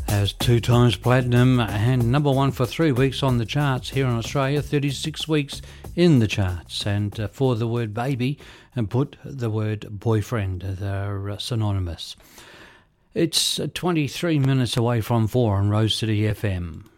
Has 2 times platinum and number 1 for 3 weeks on the charts here in Australia, 36 weeks in the charts. And for the word baby, and put the word boyfriend, they're synonymous. It's 23 minutes away from 4 on Rose City FM.